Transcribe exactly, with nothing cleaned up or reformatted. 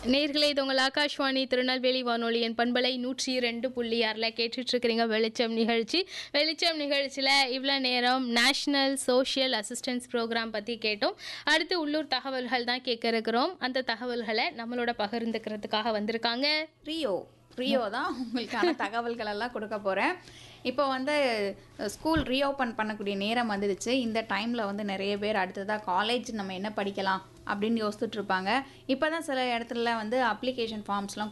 நேர்களே இது உங்கள் ஆகாஷ்வாணி திருநெல்வேலி வானொலியின் பண்பலை நூற்றி ரெண்டு புள்ளி ஆறில் கேட்டுட்டு இருக்கிறீங்க வெளிச்சம் நிகழ்ச்சி. வெளிச்சம் நிகழ்ச்சியில் இவ்வளோ நேரம் நேஷ்னல் சோஷியல் அசிஸ்டன்ஸ் ப்ரோக்ராம் பற்றி கேட்டோம். அடுத்து உள்ளூர் தகவல்கள் தான் கேட்க இருக்கிறோம். அந்த தகவல்களை நம்மளோட பகிர்ந்துக்கிறதுக்காக வந்திருக்காங்க ரியோ ரியோ தான் உங்களுக்கான தகவல்கள் எல்லாம் கொடுக்க போகிறேன். இப்போ வந்து ஸ்கூல் ரீஓப்பன் பண்ணக்கூடிய நேரம் வந்துடுச்சு. இந்த டைமில் வந்து நிறைய பேர் அடுத்ததாக காலேஜ் நம்ம என்ன படிக்கலாம் அப்படின்னு யோசிச்சுட்டு இருப்பாங்க. இப்போ தான் சில இடத்துல வந்து அப்ளிகேஷன் ஃபார்ம்ஸ்லாம்